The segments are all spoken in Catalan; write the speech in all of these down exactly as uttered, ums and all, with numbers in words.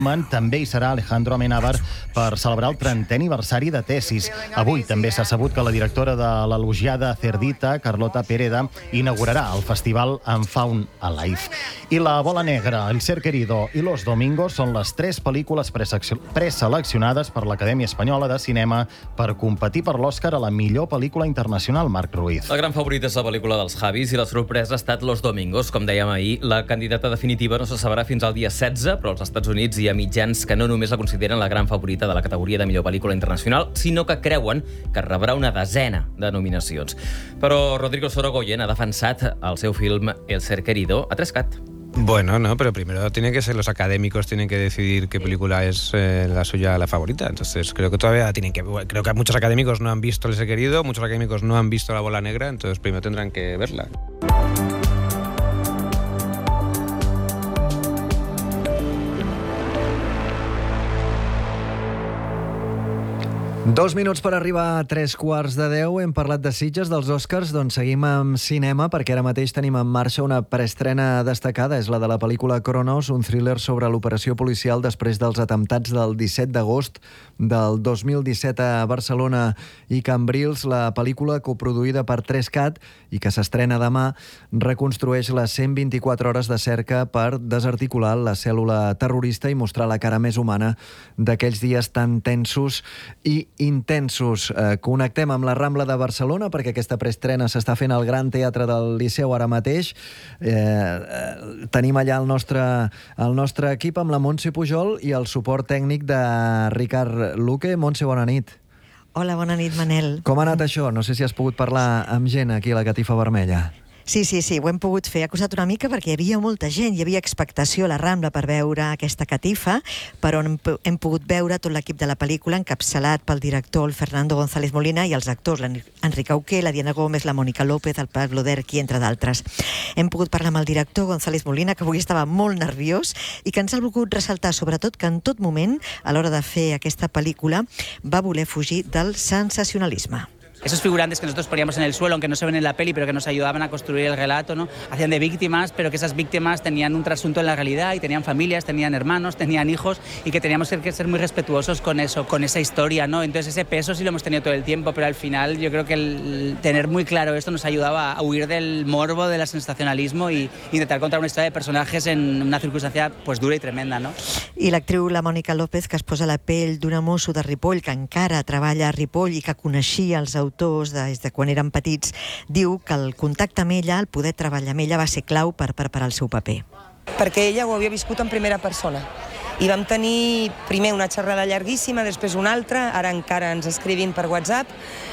També hi serà Alejandro Amenábar per celebrar el trentè aniversari de Tesis. Avui també s'ha sabut que la directora de l'elogiada Cerdita, Carlota Pereda, inaugurarà el festival en Faun Alive. I La bola negra, El ser querido i Los domingos són les tres pel·lícules preseleccionades per l'Acadèmia Espanyola de Cinema per competir per l'Oscar a la millor pel·lícula internacional. Marc Ruiz. La gran favorita és la pel·lícula dels Javis i la sorpresa ha estat Los domingos. Com dèiem ahir, la candidata definitiva no se sabrà fins al dia setze, però als Estats Units hi ha mitjans que no només la consideren la gran favorita de la categoria de millor pel·lícula internacional, sinó que creuen que rebrà una desena de nominacions. Però Rodrigo Sorogoyen ha defensat el seu film El ser querido a Trescat. Bueno, no, pero primero tiene que ser los académicos, tienen que decidir qué película es eh, la suya, la favorita. Entonces creo que todavía tienen que... Creo que muchos académicos no han visto El ser querido, muchos académicos no han visto La bola negra, entonces primero tendrán que verla. Dos minuts per arribar a tres quarts de deu. Hem parlat de Sitges, dels Oscars, doncs seguim amb cinema, perquè ara mateix tenim en marxa una preestrena destacada. És la de la pel·lícula Cronos, un thriller sobre l'operació policial després dels atemptats del disset d'agost del dos mil disset a Barcelona i Cambrils. La pel·lícula, coproduïda per Trescat i que s'estrena demà, reconstrueix les cent vint-i-quatre hores de cerca per desarticular la cèl·lula terrorista i mostrar la cara més humana d'aquells dies tan tensos i intensos. Eh, connectem amb la Rambla de Barcelona perquè aquesta preestrena s'està fent al Gran Teatre del Liceu ara mateix. Eh, eh, tenim allà el nostre, el nostre equip amb la Montse Pujol i el suport tècnic de Ricard Luque. Montse, bona nit. Hola, bona nit, Manel. Com ha anat això? No sé si has pogut parlar amb gent aquí a la Catifa Vermella. Sí, sí, sí, ho hem pogut fer. Ha costat una mica perquè hi havia molta gent, hi havia expectació a la Rambla per veure aquesta catifa, però hem, hem pogut veure tot l'equip de la pel·lícula encapçalat pel director, el Fernando González Molina, i els actors, l'Enric Auqué, la Diana Gómez, la Mònica López, el Pablo Derqui, entre d'altres. Hem pogut parlar amb el director González Molina, que avui estava molt nerviós i que ens ha volgut ressaltar, sobretot, que en tot moment, a l'hora de fer aquesta pel·lícula, va voler fugir del sensacionalisme. Esos figurantes que nosotros poníamos en el suelo, aunque no se ven en la peli, pero que nos ayudaban a construir el relato, ¿no? Hacían de víctimas, pero que esas víctimas tenían un trasunto en la realidad y tenían familias, tenían hermanos, tenían hijos y que teníamos que ser muy respetuosos con eso, con esa historia, ¿no? Entonces ese peso sí lo hemos tenido todo el tiempo, pero al final yo creo que el tener muy claro esto nos ayudaba a huir del morbo, del sensacionalismo y intentar contar una historia de personajes en una circunstancia pues dura y tremenda, ¿no? I l'actriu, la Mònica López, que es posa la pell d'una mosso de Ripoll, que encara treballa a Ripoll i que coneixia els autors des de quan eren petits, diu que el contacte amb ella, el poder treballar amb ella, va ser clau per preparar el seu paper. Perquè ella ho havia viscut en primera persona. I vam tenir primer una xerrada llarguíssima, després una altra, ara encara ens escrivim per WhatsApp.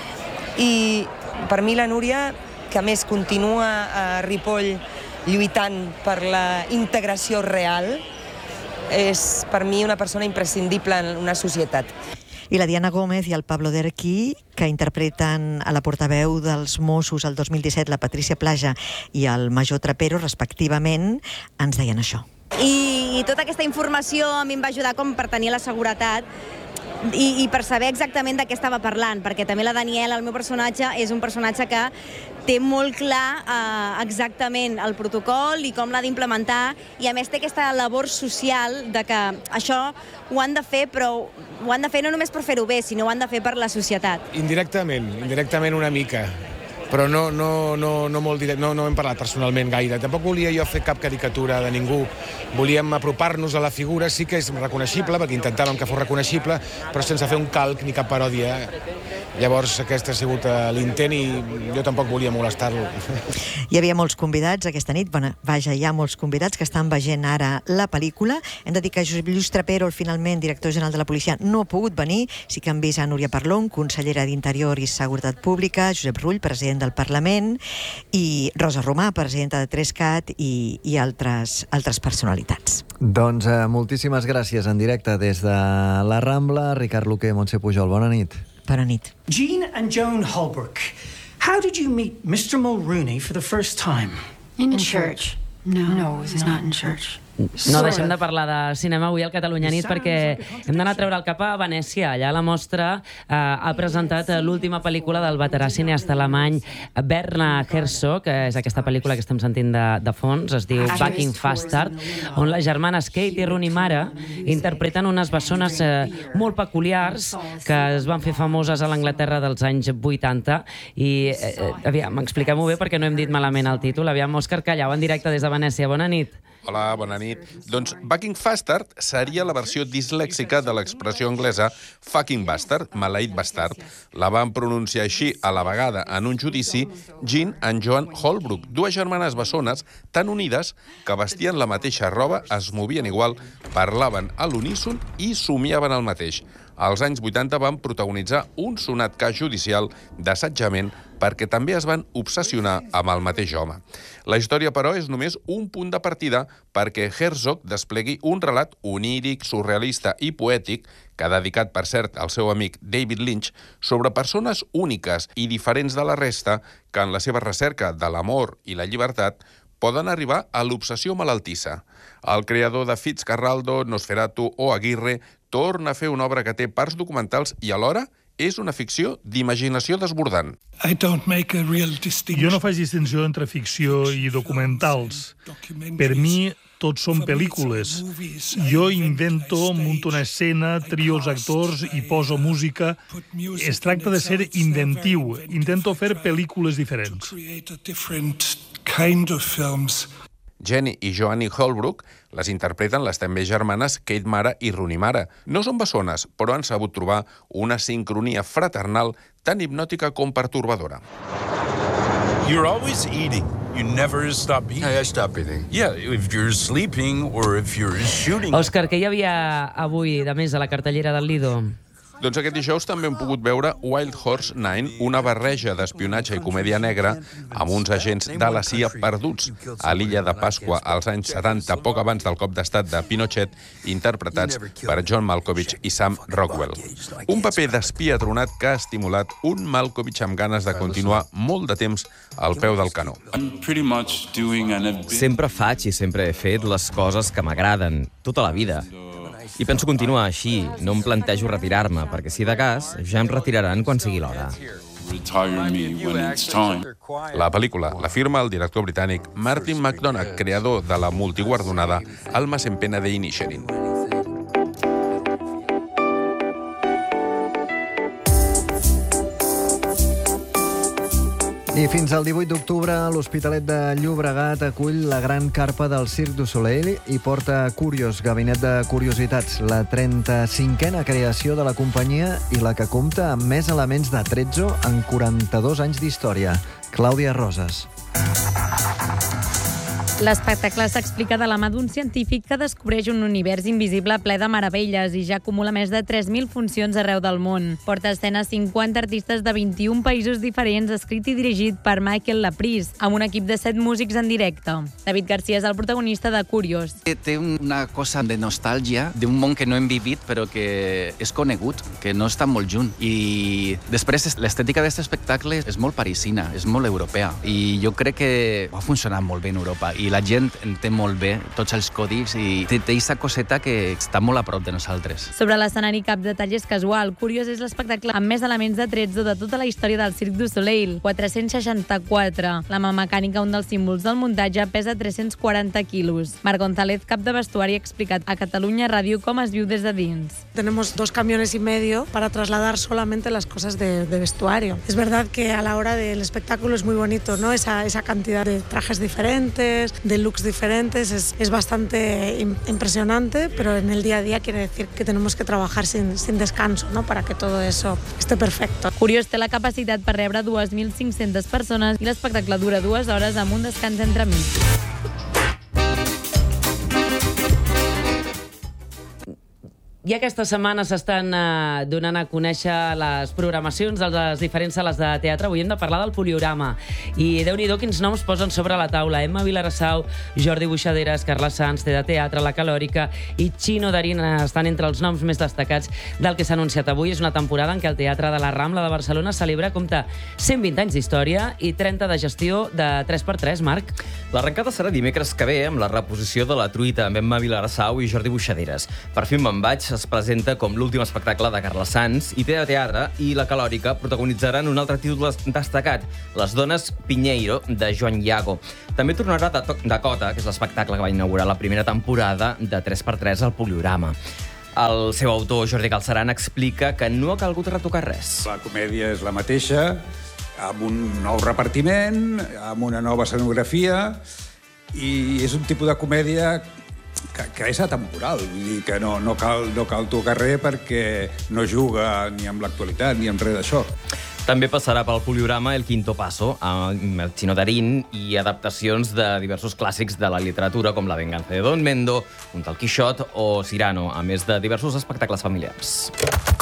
I per mi la Núria, que a més continua a Ripoll lluitant per la integració real, és per mi una persona imprescindible en una societat. I la Diana Gómez i el Pablo Derqui, que interpreten a la portaveu dels Mossos el dos mil disset, la Patricia Plaja i el Major Trapero, respectivament, ens deien això. I, i tota aquesta informació a mi em va ajudar com per tenir la seguretat i, i per saber exactament de què estava parlant, perquè també la Daniela, el meu personatge, és un personatge que té molt clar eh, exactament el protocol i com l'ha d'implementar, i a més té aquesta labor social de que això ho han de fer, però ho han de fer no només per fer-ho bé, sinó ho han de fer per la societat. Indirectament, indirectament una mica, però no, no, no, no molt direct, no, no hem parlat personalment gaire. Tampoc volia jo fer cap caricatura de ningú. Volíem apropar-nos a la figura, sí que és reconeixible, perquè intentàvem que fos reconeixible, però sense fer un calc ni cap paròdia. Llavors aquest ha sigut l'intent i jo tampoc volia molestar-lo. Hi havia molts convidats aquesta nit, bueno, vaja, hi ha molts convidats que estan veient ara la pel·lícula. Hem de dir que Josep Lluís Trapero, finalment director general de la policia, no ha pogut venir. Sí que han vist a Núria Parlon, consellera d'Interior i Seguretat Pública, Josep Rull, president del Parlament, i Rosa Romà, presidenta de Trescat, i, i altres, altres personalitats. Doncs eh, moltíssimes gràcies en directe des de la Rambla. Ricard Luque, Montse Pujol, bona nit. Bona nit. Jean and Joan Holbrook, how did you meet Mister Mulrooney for the first time? In, in church. church. No, no, it was not in church. No deixem de parlar de cinema avui al Catalunya Nit perquè hem d'anar a treure el cap a Venècia. Allà la mostra eh, ha presentat l'última pel·lícula del veterà cineasta alemany Werner Herzog, que és aquesta pel·lícula que estem sentint de, de fons, es diu Fucking Bastard, on les germanes Kate i Rooney Mara interpreten unes bessones eh, molt peculiars que es van fer famoses a l'Anglaterra dels anys vuitanta i, eh, aviam, expliquem-ho bé perquè no hem dit malament el títol. Aviam, Òscar Callau, en directe des de Venècia. Bona nit. Hola, bona nit. Doncs Fucking Bastard seria la versió dislèxica de l'expressió anglesa fucking bastard, maleït bastard. La van pronunciar així a la vegada en un judici Jean and Joan Holbrook, dues germanes bessones tan unides que vestien la mateixa roba, es movien igual, parlaven a l'uníson i somiaven el mateix. Als anys vuitanta van protagonitzar un sonat cas judicial d'assetjament perquè també es van obsessionar amb el mateix home. La història, però, és només un punt de partida perquè Herzog desplegui un relat oníric, surrealista i poètic que ha dedicat, per cert, al seu amic David Lynch, sobre persones úniques i diferents de la resta que en la seva recerca de l'amor i la llibertat poden arribar a l'obsessió malaltissa. El creador de Fitzcarraldo, Nosferatu o Aguirre torna a fer una obra que té parts documentals i alhora és una ficció d'imaginació desbordant. Jo no faig distinció entre ficció i documentals. Per mi, tots són pel·lícules. Jo invento, munto una escena, trio els actors i poso música. Es tracta de ser inventiu. Intento fer pel·lícules diferents. Jenny i Joanny Holbrook les interpreten les també germanes Kate Mara i Rooney Mara. No són bessones, però han sabut trobar una sincronia fraternal tan hipnòtica com pertorbadora. You're always eating. You never stop eating. I stop eating. Yeah, if you're sleeping or if you're shooting. Òscar, què hi havia avui, de més, a la cartellera del Lido? Doncs aquest dijous també hem pogut veure Wild Horse Nine, una barreja d'espionatge i comèdia negra amb uns agents de la C I A perduts a l'illa de Pasqua als anys setanta, poc abans del cop d'estat de Pinochet, interpretats per John Malkovich i Sam Rockwell. Un paper d'espia tronat que ha estimulat un Malkovich amb ganes de continuar molt de temps al peu del canó. Sempre faig i sempre he fet les coses que m'agraden, tota la vida. I penso continuar així, no em plantejo retirar-me, perquè si de cas, ja em retiraran quan sigui l'hora. La pel·lícula la firma el director britànic Martin McDonagh, creador de la multiguardonada Almas en pena de Inisherin. I fins al divuit d'octubre, l'Hospitalet de Llobregat acull la gran carpa del Cirque du Soleil i porta Curios, Gabinet de Curiositats, la trenta-cinquena creació de la companyia i la que compta amb més elements de Trezzo en quaranta-dos anys d'història. Clàudia Roses. L'espectacle s'explica de la mà d'un científic que descobreix un univers invisible ple de meravelles i ja acumula més de tres mil funcions arreu del món. Porta a escena cinquanta artistes de vint-i-un països diferents, escrit i dirigit per Michael Laprise, amb un equip de set músics en directe. David Garcia és el protagonista de Curios. Té una cosa de nostàlgia d'un món que no hem vivit però que és conegut, que no està molt junt. I després l'estètica d'aquest espectacle és molt parisina, és molt europea i jo crec que ha funcionat molt bé en Europa i la gent entén molt bé tots els codis i té aquesta coseta que està molt a prop de nosaltres. Sobre l'escenari cap detall és casual. Curios és l'espectacle amb més elements de Trezzo de tota la història del Cirque du Soleil, quatre-cents seixanta-quatre. La mà mecànica, un dels símbols del muntatge, pesa tres-cents quaranta quilos. Marc González, cap de vestuari, ha explicat a Catalunya Ràdio com es viu des de dins. Tenemos dos camiones y medio para trasladar solamente las cosas de, de vestuario. Es verdad que a la hora del espectáculo es muy bonito, ¿no? Esa, esa cantidad de trajes diferentes, de looks diferentes, es, es bastante impresionante, pero en el día a día quiere decir que tenemos que trabajar sin, sin descanso, ¿no? Para que todo eso esté perfecto. Curios té la capacitat per rebre dos mil cinc-centes persones i l'espectacle dura dues hores amb un descans entre mig. I aquesta setmana s'estan eh, donant a conèixer les programacions de les diferents sales de teatre. Avui hem de parlar del Poliorama. I Déu-n'hi-do quins noms posen sobre la taula. Emma Vilarassau, Jordi Buixaderes, Carla Sanz, T de Teatre, La Calòrica i Chino Darín estan entre els noms més destacats del que s'ha anunciat avui. És una temporada en què el Teatre de la Rambla de Barcelona celebra, compta, cent vint anys d'història i trenta de gestió de tres per tres, Marc. L'arrencada serà dimecres que ve amb la reposició de La Truita amb Emma Vilarassau i Jordi Buixaderes. Per fi me'n vaig es presenta com l'últim espectacle de Carla Sanz i T de Teatre i La Calòrica protagonitzaran un altre títol destacat, Les dones Pinheiro, de Joan Iago. També tornarà Dakota, que és l'espectacle que va inaugurar la primera temporada de tres per tres al Poliorama. El seu autor, Jordi Galceran, explica que no ha calgut retocar res. La comèdia és la mateixa, amb un nou repartiment, amb una nova escenografia, i és un tipus de comèdia que, que és atemporal, vull dir que no, no, cal, no cal tocar res perquè no juga ni amb l'actualitat ni amb res d'això. També passarà pel Poliorama El Quinto Paso, amb el Chino Darín i adaptacions de diversos clàssics de la literatura, com La venganza de Don Mendo, Un tal Quixot o Cyrano, a més de diversos espectacles familiars.